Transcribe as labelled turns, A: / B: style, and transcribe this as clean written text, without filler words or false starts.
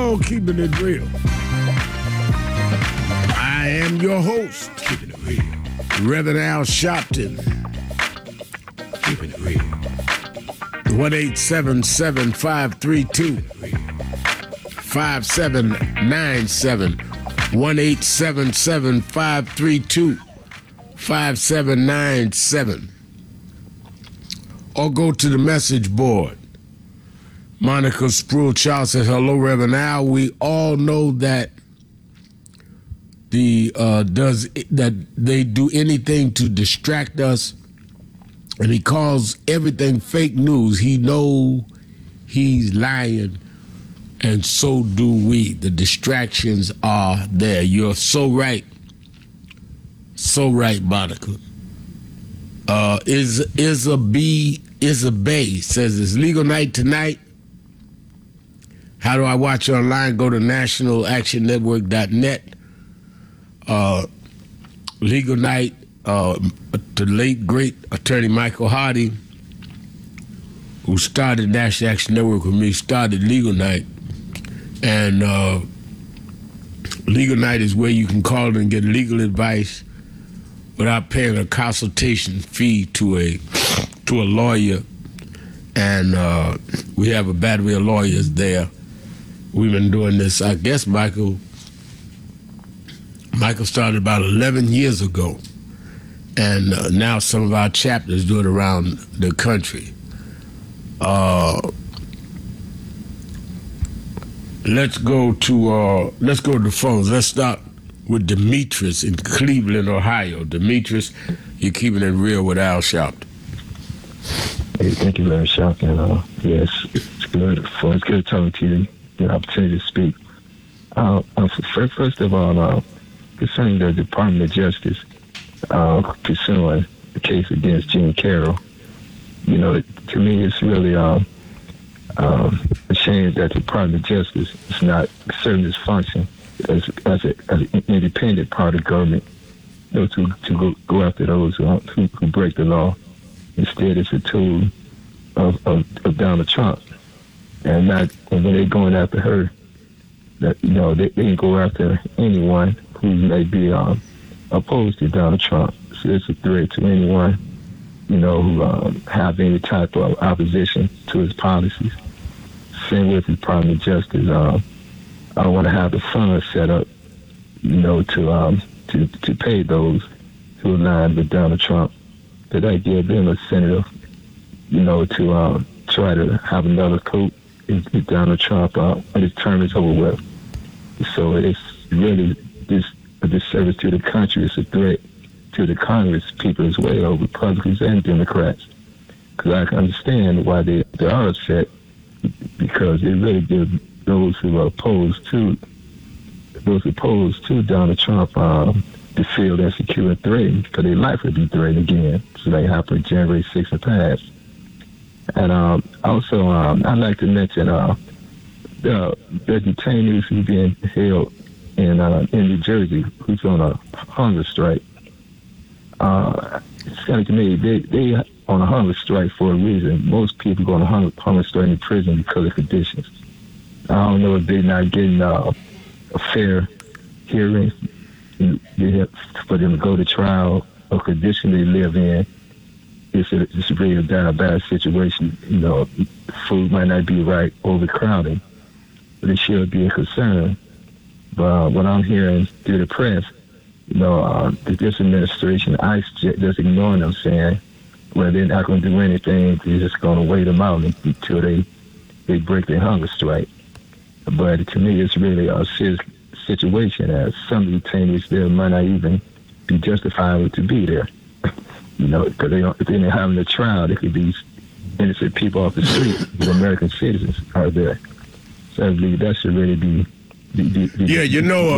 A: show, Keeping It Real. I am your host, Keeping It Real, Reverend Al Sharpton. Keeping It Real. 1-877-532-5797. 1-877-532-5797. Or go to the message board. Monica Sproul Charles says, hello, Reverend Al. We all know that that they do anything to distract us, and he calls everything fake news. He know he's lying, and so do we. The distractions are there. You're so right. So right, Monica. Is a Bay says, it's legal night tonight. How do I watch online? Go to nationalactionnetwork.net. Legal night, the late, great attorney Michael Hardy, who started National Action Network with me, started Legal Night. And Legal Night is where you can call and get legal advice without paying a consultation fee to a lawyer. And we have a battery of lawyers there. We've been doing this, I guess, Michael started about 11 years ago. And now some of our chapters do it around the country. Let's go to the phones. Let's start with Demetrius in Cleveland, Ohio. Demetrius, you're Keeping It Real with Al Sharpton.
B: Hey, thank you very much, Sharpton. Yes, it's good. It's good talking to you. The opportunity to speak. First of all, concerning the Department of Justice pursuing the case against Jean Carroll, to me it's really a shame that the Department of Justice is not serving its function as an independent part of government, to go after those who break the law. Instead, it's a tool of Donald Trump. And when they're going after her, they can go after anyone who may be opposed to Donald Trump. So it's a threat to anyone, who have any type of opposition to his policies. Same with the Department of Justice. I want to have the funds set up, to pay those who align with Donald Trump. That I give them a incentive, to try to have another coup with Donald Trump when his term is over with. So it's really a disservice to the country. It's a threat to the Congress people as well, Republicans and Democrats. Because I can understand why they are upset, because it really gives those who are opposed to Donald Trump to feel insecure and threatened, because their life would be threatened again. So they happened January 6th and past. And also, I'd like to mention the detainees who are being held in New Jersey, who's on a hunger strike. It's kind of to me, they on a hunger strike for a reason. Most people go on a hunger strike in prison because of conditions. I don't know if they're not getting a fair hearing for them to go to trial, or condition they live in. It's really a bad situation. Food might not be right, overcrowding, but it should be a concern. But what I'm hearing through the press, this administration, ICE just ignoring them, saying, well, they're not going to do anything. They're just going to wait them out until they break their hunger strike. But to me, it's really a serious situation, as some detainees there might not even be justified to be there. Because if they're not having a trial, they could be innocent people off the street, American citizens are there. So I believe that should really be.